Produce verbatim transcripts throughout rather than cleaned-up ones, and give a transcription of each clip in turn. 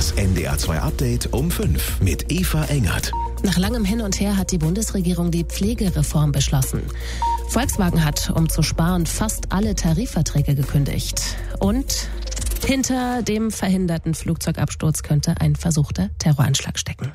Das N D R zwei Update um fünf mit Eva Engert. Nach langem Hin und Her hat die Bundesregierung die Pflegereform beschlossen. Volkswagen hat, um zu sparen, fast alle Tarifverträge gekündigt. Und hinter dem verhinderten Flugzeugabsturz könnte ein versuchter Terroranschlag stecken.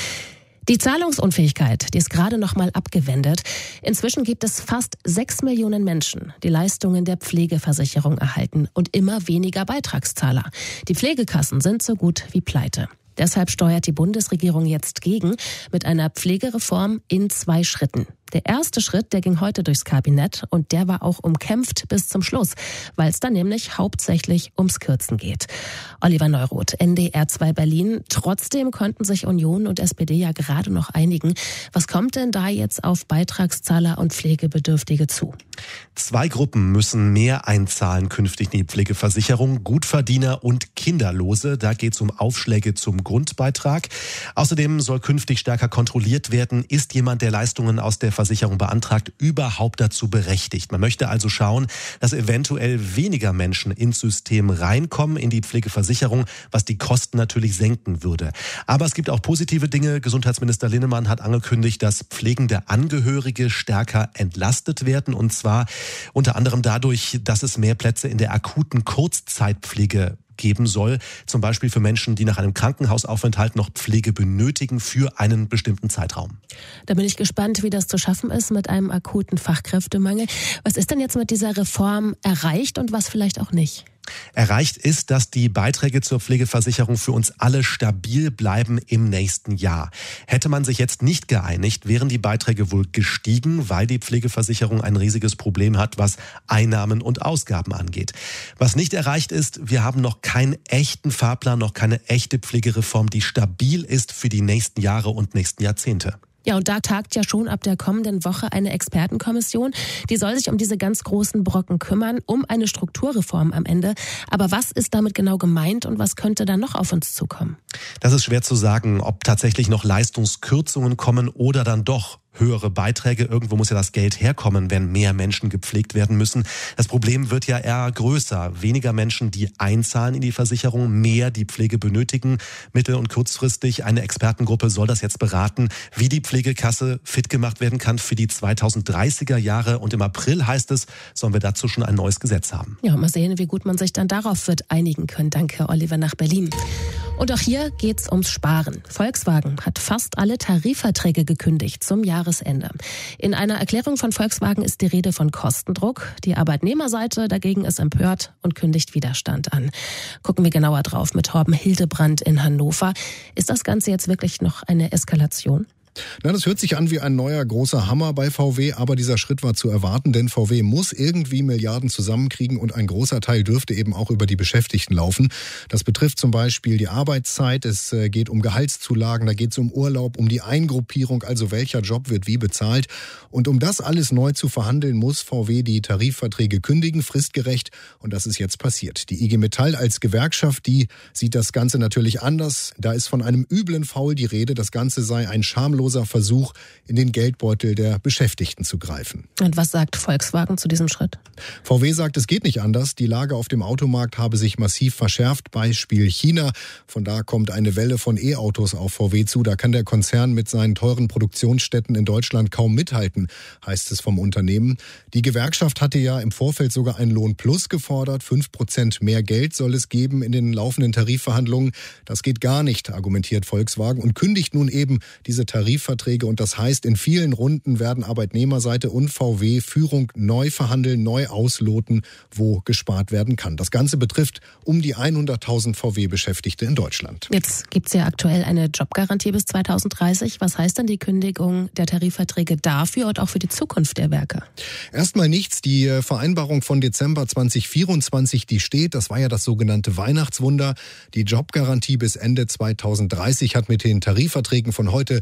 Die Zahlungsunfähigkeit, die ist gerade noch mal abgewendet. Inzwischen gibt es fast sechs Millionen Menschen, die Leistungen der Pflegeversicherung erhalten und immer weniger Beitragszahler. Die Pflegekassen sind so gut wie pleite. Deshalb steuert die Bundesregierung jetzt gegen mit einer Pflegereform in zwei Schritten. Der erste Schritt, der ging heute durchs Kabinett und der war auch umkämpft bis zum Schluss, weil es dann nämlich hauptsächlich ums Kürzen geht. Oliver Neuroth, N D R zwei Berlin. Trotzdem konnten sich Union und S P D ja gerade noch einigen. Was kommt denn da jetzt auf Beitragszahler und Pflegebedürftige zu? Zwei Gruppen müssen mehr einzahlen künftig in die Pflegeversicherung. Gutverdiener und Kinderlose. Da geht es um Aufschläge zum Grundbeitrag. Außerdem soll künftig stärker kontrolliert werden, ist jemand, der Leistungen aus der Versicherung beantragt, überhaupt dazu berechtigt. Man möchte also schauen, dass eventuell weniger Menschen ins System reinkommen, in die Pflegeversicherung, was die Kosten natürlich senken würde. Aber es gibt auch positive Dinge. Gesundheitsminister Linnemann hat angekündigt, dass pflegende Angehörige stärker entlastet werden, und zwar unter anderem dadurch, dass es mehr Plätze in der akuten Kurzzeitpflege geben soll, zum Beispiel für Menschen, die nach einem Krankenhausaufenthalt noch Pflege benötigen für einen bestimmten Zeitraum. Da bin ich gespannt, wie das zu schaffen ist mit einem akuten Fachkräftemangel. Was ist denn jetzt mit dieser Reform erreicht und was vielleicht auch nicht? Erreicht ist, dass die Beiträge zur Pflegeversicherung für uns alle stabil bleiben im nächsten Jahr. Hätte man sich jetzt nicht geeinigt, wären die Beiträge wohl gestiegen, weil die Pflegeversicherung ein riesiges Problem hat, was Einnahmen und Ausgaben angeht. Was nicht erreicht ist, wir haben noch keinen echten Fahrplan, noch keine echte Pflegereform, die stabil ist für die nächsten Jahre und nächsten Jahrzehnte. Ja, und da tagt ja schon ab der kommenden Woche eine Expertenkommission. Die soll sich um diese ganz großen Brocken kümmern, um eine Strukturreform am Ende. Aber was ist damit genau gemeint und was könnte dann noch auf uns zukommen? Das ist schwer zu sagen, ob tatsächlich noch Leistungskürzungen kommen oder dann doch höhere Beiträge. Irgendwo muss ja das Geld herkommen, wenn mehr Menschen gepflegt werden müssen. Das Problem wird ja eher größer. Weniger Menschen, die einzahlen in die Versicherung, mehr, die Pflege benötigen. Mittel- und kurzfristig, eine Expertengruppe soll das jetzt beraten, wie die Pflegekasse fit gemacht werden kann für die zweitausenddreißiger Jahre. Und im April, heißt es, sollen wir dazu schon ein neues Gesetz haben. Ja, mal sehen, wie gut man sich dann darauf wird einigen können. Danke, Oliver, nach Berlin. Und auch hier geht's ums Sparen. Volkswagen hat fast alle Tarifverträge gekündigt zum Jahresende. In einer Erklärung von Volkswagen ist die Rede von Kostendruck. Die Arbeitnehmerseite dagegen ist empört und kündigt Widerstand an. Gucken wir genauer drauf mit Torben Hildebrand in Hannover. Ist das Ganze jetzt wirklich noch eine Eskalation? Na, das hört sich an wie ein neuer großer Hammer bei V W, aber dieser Schritt war zu erwarten, denn V W muss irgendwie Milliarden zusammenkriegen und ein großer Teil dürfte eben auch über die Beschäftigten laufen. Das betrifft zum Beispiel die Arbeitszeit, es geht um Gehaltszulagen, da geht es um Urlaub, um die Eingruppierung, also welcher Job wird wie bezahlt. Und um das alles neu zu verhandeln, muss V W die Tarifverträge kündigen, fristgerecht, und das ist jetzt passiert. Die I G Metall als Gewerkschaft, die sieht das Ganze natürlich anders. Da ist von einem üblen Faul die Rede, das Ganze sei ein schamloser Versuch, in den Geldbeutel der Beschäftigten zu greifen. Und was sagt Volkswagen zu diesem Schritt? V W sagt, es geht nicht anders. Die Lage auf dem Automarkt habe sich massiv verschärft. Beispiel China. Von da kommt eine Welle von E-Autos auf V W zu. Da kann der Konzern mit seinen teuren Produktionsstätten in Deutschland kaum mithalten, heißt es vom Unternehmen. Die Gewerkschaft hatte ja im Vorfeld sogar einen Lohnplus gefordert. Fünf Prozent mehr Geld soll es geben in den laufenden Tarifverhandlungen. Das geht gar nicht, argumentiert Volkswagen und kündigt nun eben diese Tarifverhandlungen. Tarifverträge, und das heißt, in vielen Runden werden Arbeitnehmerseite und V W-Führung neu verhandeln, neu ausloten, wo gespart werden kann. Das Ganze betrifft um die hunderttausend V W-Beschäftigte in Deutschland. Jetzt gibt es ja aktuell eine Jobgarantie bis zweitausenddreißig. Was heißt denn die Kündigung der Tarifverträge dafür und auch für die Zukunft der Werke? Erstmal nichts. Die Vereinbarung von Dezember zweitausendvierundzwanzig, die steht. Das war ja das sogenannte Weihnachtswunder. Die Jobgarantie bis Ende zweitausenddreißig hat mit den Tarifverträgen von heute nicht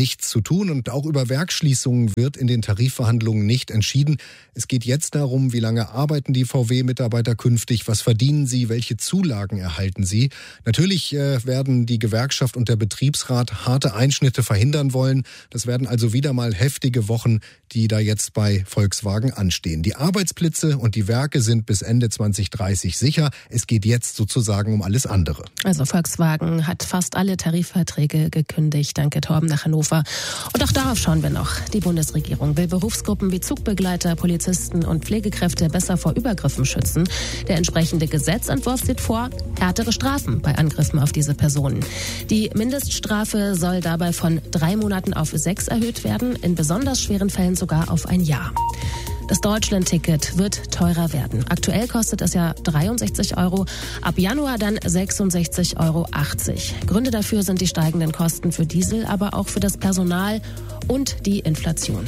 nichts zu tun und auch über Werksschließungen wird in den Tarifverhandlungen nicht entschieden. Es geht jetzt darum, wie lange arbeiten die V W-Mitarbeiter künftig, was verdienen sie, welche Zulagen erhalten sie. Natürlich äh, werden die Gewerkschaft und der Betriebsrat harte Einschnitte verhindern wollen. Das werden also wieder mal heftige Wochen, die da jetzt bei Volkswagen anstehen. Die Arbeitsplätze und die Werke sind bis Ende zwanzig dreißig sicher. Es geht jetzt sozusagen um alles andere. Also Volkswagen hat fast alle Tarifverträge gekündigt. Danke, Torben, nach Hannover. Und auch darauf schauen wir noch. Die Bundesregierung will Berufsgruppen wie Zugbegleiter, Polizisten und Pflegekräfte besser vor Übergriffen schützen. Der entsprechende Gesetzentwurf sieht vor, härtere Strafen bei Angriffen auf diese Personen. Die Mindeststrafe soll dabei von drei Monaten auf sechs erhöht werden, in besonders schweren Fällen sogar auf ein Jahr. Das Deutschland-Ticket wird teurer werden. Aktuell kostet es ja dreiundsechzig Euro, ab Januar dann sechsundsechzig Euro achtzig. Gründe dafür sind die steigenden Kosten für Diesel, aber auch für das Personal und die Inflation.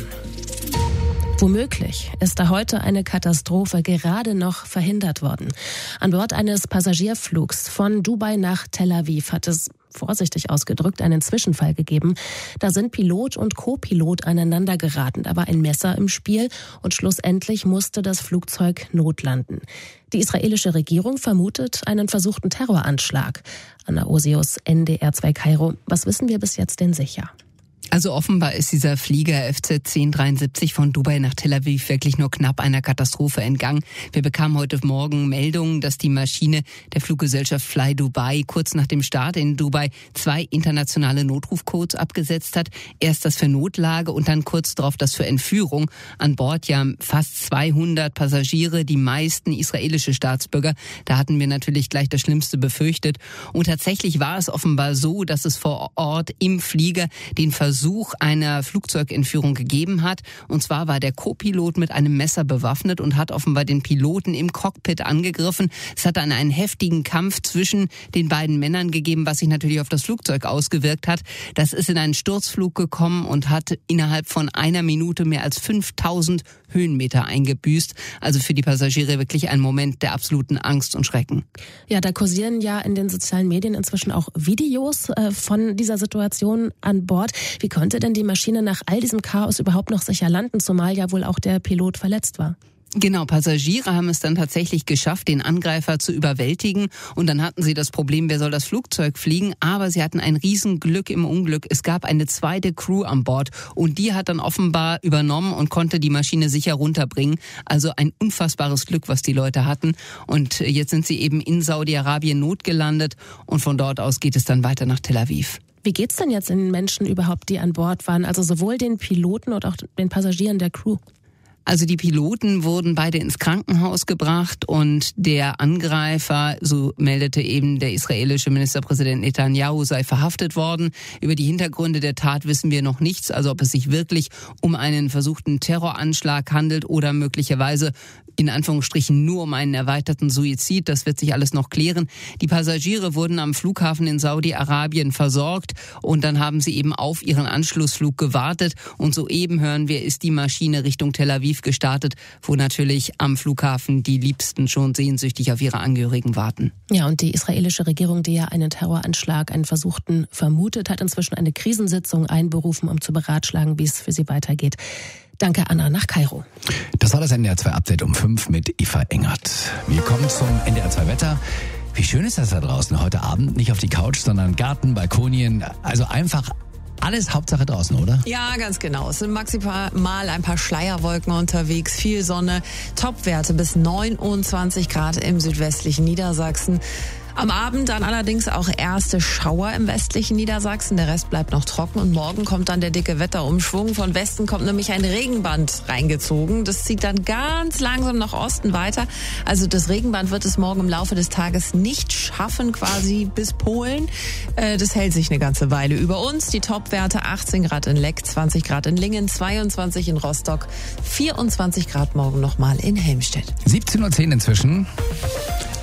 Womöglich ist da heute eine Katastrophe gerade noch verhindert worden. An Bord eines Passagierflugs von Dubai nach Tel Aviv hat es, vorsichtig ausgedrückt, einen Zwischenfall gegeben. Da sind Pilot und Co-Pilot aneinander geraten. Da war ein Messer im Spiel und schlussendlich musste das Flugzeug notlanden. Die israelische Regierung vermutet einen versuchten Terroranschlag. Anna Osius, N D R zwei Kairo. Was wissen wir bis jetzt denn sicher? Also offenbar ist dieser Flieger F Z zehn dreiundsiebzig von Dubai nach Tel Aviv wirklich nur knapp einer Katastrophe entgangen. Wir bekamen heute Morgen Meldungen, dass die Maschine der Fluggesellschaft Fly Dubai kurz nach dem Start in Dubai zwei internationale Notrufcodes abgesetzt hat. Erst das für Notlage und dann kurz darauf das für Entführung. An Bord ja fast zweihundert Passagiere, die meisten israelische Staatsbürger. Da hatten wir natürlich gleich das Schlimmste befürchtet. Und tatsächlich war es offenbar so, dass es vor Ort im Flieger den Versuch Versuch einer Flugzeugentführung gegeben hat. Und zwar war der Co-Pilot mit einem Messer bewaffnet und hat offenbar den Piloten im Cockpit angegriffen. Es hat dann einen heftigen Kampf zwischen den beiden Männern gegeben, was sich natürlich auf das Flugzeug ausgewirkt hat. Das ist in einen Sturzflug gekommen und hat innerhalb von einer Minute mehr als fünftausend Höhenmeter eingebüßt. Also für die Passagiere wirklich ein Moment der absoluten Angst und Schrecken. Ja, da kursieren ja in den sozialen Medien inzwischen auch Videos äh, von dieser Situation an Bord. Wie konnte denn die Maschine nach all diesem Chaos überhaupt noch sicher landen, zumal ja wohl auch der Pilot verletzt war? Genau, Passagiere haben es dann tatsächlich geschafft, den Angreifer zu überwältigen. Und dann hatten sie das Problem, wer soll das Flugzeug fliegen? Aber sie hatten ein Riesenglück im Unglück. Es gab eine zweite Crew an Bord und die hat dann offenbar übernommen und konnte die Maschine sicher runterbringen. Also ein unfassbares Glück, was die Leute hatten. Und jetzt sind sie eben in Saudi-Arabien notgelandet und von dort aus geht es dann weiter nach Tel Aviv. Wie geht's denn jetzt den Menschen überhaupt, die an Bord waren? Also sowohl den Piloten und auch den Passagieren der Crew? Also die Piloten wurden beide ins Krankenhaus gebracht und der Angreifer, so meldete eben der israelische Ministerpräsident Netanyahu, sei verhaftet worden. Über die Hintergründe der Tat wissen wir noch nichts, also ob es sich wirklich um einen versuchten Terroranschlag handelt oder möglicherweise in Anführungsstrichen nur um einen erweiterten Suizid. Das wird sich alles noch klären. Die Passagiere wurden am Flughafen in Saudi-Arabien versorgt und dann haben sie eben auf ihren Anschlussflug gewartet. Und soeben hören wir, ist die Maschine Richtung Tel Aviv gestartet, wo natürlich am Flughafen die Liebsten schon sehnsüchtig auf ihre Angehörigen warten. Ja, und die israelische Regierung, die ja einen Terroranschlag, einen versuchten, vermutet, hat inzwischen eine Krisensitzung einberufen, um zu beratschlagen, wie es für sie weitergeht. Danke, Anna, nach Kairo. Das war das N D R zwei Update um fünf mit Eva Engert. Wir kommen zum N D R zwei Wetter. Wie schön ist das da draußen heute Abend? Nicht auf die Couch, sondern Garten, Balkonien. Also einfach alles Hauptsache draußen, oder? Ja, ganz genau. Es sind maximal ein paar Schleierwolken unterwegs, viel Sonne, Topwerte bis neunundzwanzig Grad im südwestlichen Niedersachsen. Am Abend dann allerdings auch erste Schauer im westlichen Niedersachsen. Der Rest bleibt noch trocken und morgen kommt dann der dicke Wetterumschwung. Von Westen kommt nämlich ein Regenband reingezogen. Das zieht dann ganz langsam nach Osten weiter. Also das Regenband wird es morgen im Laufe des Tages nicht schaffen, quasi bis Polen. Das hält sich eine ganze Weile über uns. Die Topwerte achtzehn Grad in Leck, zwanzig Grad in Lingen, zweiundzwanzig in Rostock, vierundzwanzig Grad morgen nochmal in Helmstedt. siebzehn Uhr zehn inzwischen.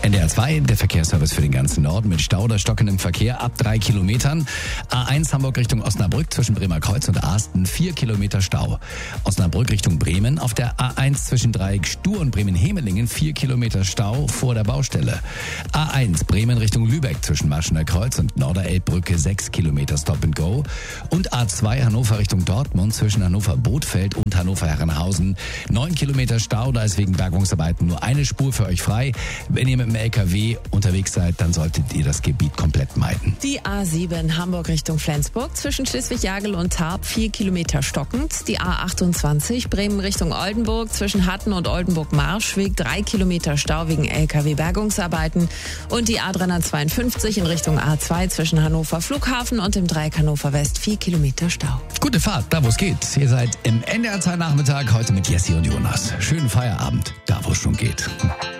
N D R zwei, der Verkehrsservice für den ganzen Norden mit Stau oder stockendem Verkehr ab drei Kilometern. A eins Hamburg Richtung Osnabrück zwischen Bremer Kreuz und Asten vier Kilometer Stau. Osnabrück Richtung Bremen auf der A eins zwischen Dreieck Stur und Bremen-Hemelingen vier Kilometer Stau vor der Baustelle. A eins Bremen Richtung Lübeck zwischen Marschener Kreuz und Norderelbbrücke sechs Kilometer Stop and Go. Und A zwei Hannover Richtung Dortmund zwischen Hannover-Bothfeld und Hannover-Herrenhausen neun Kilometer Stau. Da ist wegen Bergungsarbeiten nur eine Spur für euch frei. Wenn ihr mit dem L K W unterwegs seid, dann solltet ihr das Gebiet komplett meiden. Die A sieben Hamburg Richtung Flensburg zwischen Schleswig-Jagel und Tarp vier Kilometer stockend. Die A achtundzwanzig Bremen Richtung Oldenburg zwischen Hatten und Oldenburg-Marschweg drei Kilometer Stau wegen L K W-Bergungsarbeiten. Und die A dreihundertzweiundfünfzig in Richtung A zwei zwischen Hannover Flughafen und dem Dreieck Hannover West vier Kilometer Stau. Gute Fahrt, da wo es geht. Ihr seid im N D R zwei Nachmittag heute mit Jessie und Jonas. Schönen Feierabend, da wo es schon geht.